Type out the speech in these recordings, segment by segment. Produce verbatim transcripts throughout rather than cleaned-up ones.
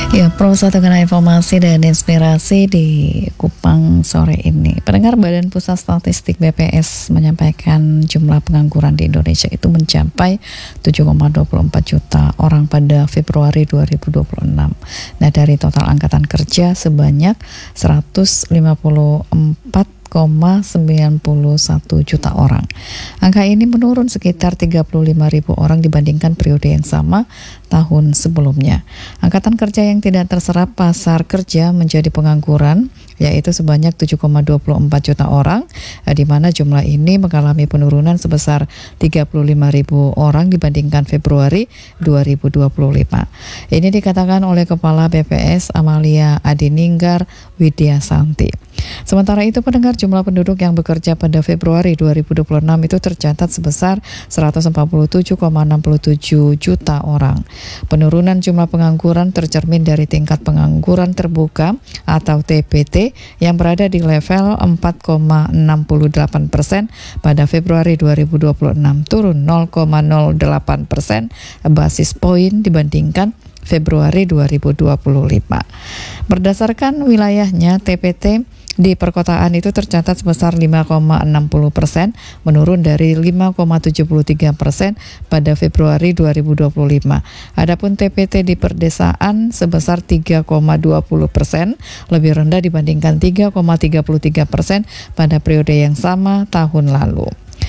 Ya, Prosa dengan informasi dan inspirasi di Kupang sore ini. Pendengar, Badan Pusat Statistik B P S menyampaikan jumlah pengangguran di Indonesia itu mencapai tujuh koma dua empat juta orang pada Februari dua ribu dua puluh enam. Nah, dari total angkatan kerja sebanyak seratus lima puluh empat koma sembilan satu juta orang. Angka ini menurun sekitar tiga puluh lima ribu orang dibandingkan periode yang sama tahun sebelumnya. Angkatan kerja yang tidak terserap pasar kerja menjadi pengangguran, yaitu sebanyak tujuh koma dua empat juta orang, di mana jumlah ini mengalami penurunan sebesar tiga puluh lima ribu orang dibandingkan Februari dua ribu dua puluh lima. Ini dikatakan oleh Kepala B P S Amalia Adininggar Widyasanti. Sementara itu, pendengar, jumlah penduduk yang bekerja pada Februari dua ribu dua puluh enam itu tercatat sebesar seratus empat puluh tujuh koma enam tujuh juta orang. Penurunan jumlah pengangguran tercermin dari tingkat pengangguran terbuka atau T P T yang berada di level empat koma enam delapan persen pada Februari dua ribu dua puluh enam, turun nol koma nol delapan persen basis poin dibandingkan Februari dua ribu dua puluh lima. Berdasarkan wilayahnya, T P T di perkotaan itu tercatat sebesar lima koma enam puluh persen, menurun dari lima koma tujuh tiga persen pada Februari dua ribu dua puluh lima. Adapun T P T di perdesaan sebesar tiga koma dua puluh persen, lebih rendah dibandingkan tiga koma tiga tiga persen pada periode yang sama tahun lalu.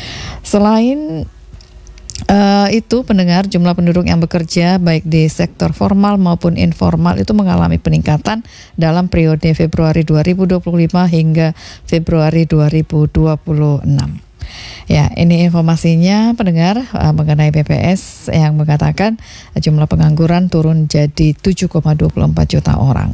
Selain Uh, itu, pendengar, jumlah penduduk yang bekerja baik di sektor formal maupun informal itu mengalami peningkatan dalam periode Februari dua ribu dua puluh lima hingga Februari dua ribu dua puluh enam. Ya, ini informasinya, pendengar, uh, mengenai B P S yang mengatakan uh, jumlah pengangguran turun jadi tujuh koma dua empat juta orang.